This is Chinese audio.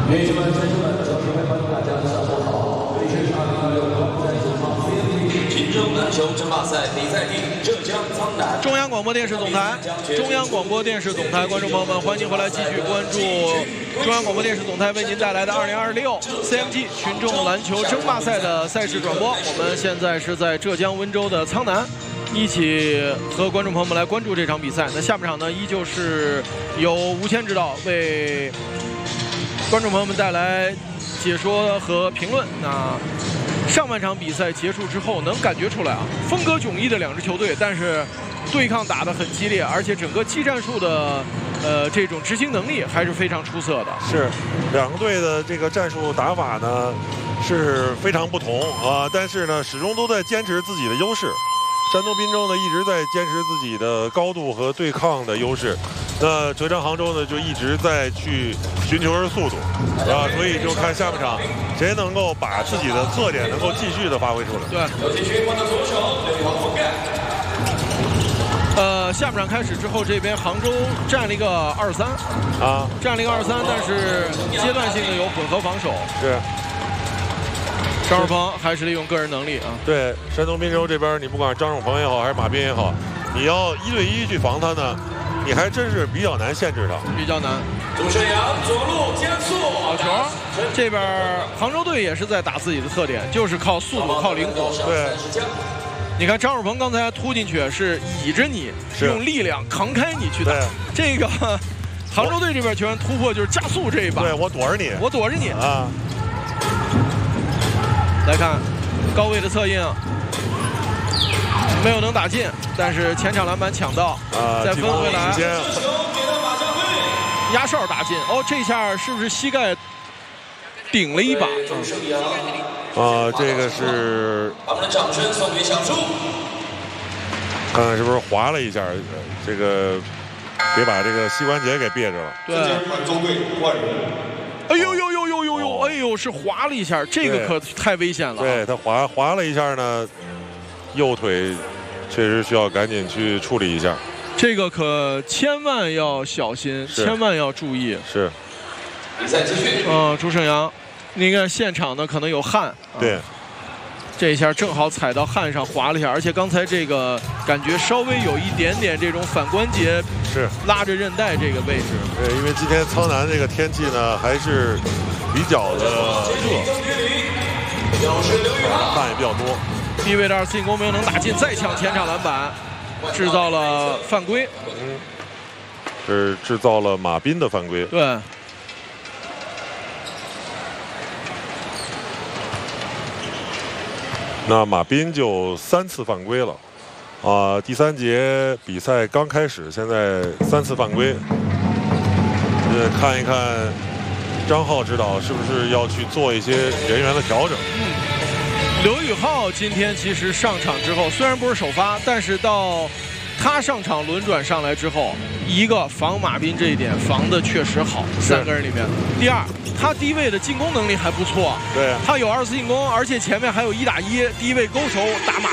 女士们、先生们，同学们，欢迎大家下午好！这里是2016广播电视场 CMT 秦州篮球争霸赛比赛地浙江苍南。 中央广播电视总台，中央广播电视总台，观众朋友们，欢迎回来继续关注中央广播电视总台为您带来的2026 CMT 群众篮球争霸赛的赛事转播。我们现在是在浙江温州的苍南。 一起和观众朋友们来关注这场比赛。那下半场呢，依旧是由吴谦指导为观众朋友们带来解说和评论。那上半场比赛结束之后，能感觉出来啊，风格迥异的两支球队，但是对抗打得很激烈，而且整个技战术的这种执行能力还是非常出色的。 是，两个队的这个战术打法呢是非常不同啊，但是呢始终都在坚持自己的优势。 山东滨州呢一直在坚持自己的高度和对抗的优势，那浙江杭州呢就一直在去寻求着速度，啊，所以就看下半场谁能够把自己的特点能够继续的发挥出来。 对。下半场开始之后，这边杭州占了一个2-3，啊，占了一个2-3，但是阶段性的有混合防守。 是。 张汝鹏还是利用个人能力啊。 对，山东滨州这边，你不管是张汝鹏也好，还是马斌也好，你要1对1去防他呢，你还真是比较难限制他， 比较难。 朱胜阳左路加速， 好球！这边杭州队也是在打自己的特点，就是靠速度、靠灵活。 对。 你看张汝鹏刚才突进去是倚着你，用力量扛开你去打。这个杭州队这边球员突破就是加速这一把。 对，我躲着你， 我躲着你啊。 来看高位的策应，没有能打进，但是前场篮板抢到，再分回来，压哨打进。哦，这下是不是膝盖顶了一把？ 这个是把我们的掌声送给小朱。 看看是不是滑了一下，这个别把这个膝关节给别着了。 对。 中队换人。 哎呦呦呦呦呦呦！哎呦，是滑了一下，这个可太危险了。 对他滑了一下呢，右腿确实需要赶紧去处理一下。 这个可千万要小心，千万要注意。 是。 比赛继续。 朱胜阳，你看现场呢可能有汗。 对。 这一下正好踩到汗上滑了一下，而且刚才这个感觉稍微有一点点这种反关节是拉着韧带这个位置。 对，因为今天苍南这个天气呢还是比较的热，汗也比较多。 低位的2次进攻没有能打进，再抢前场篮板，制造了犯规。 是制造了马斌的犯规。 对。 那马斌就3次犯规了，第3节比赛刚开始，现在3次犯规。看一看张浩指导是不是要去做一些人员的调整。 刘宇浩今天其实上场之后，虽然不是首发，但是到他上场轮转上来之后，一个防马斌这一点防的确实好，3个人里面。第二，他低位的进攻能力还不错， 对， 他有2次进攻，而且前面还有1打1，低位勾球打马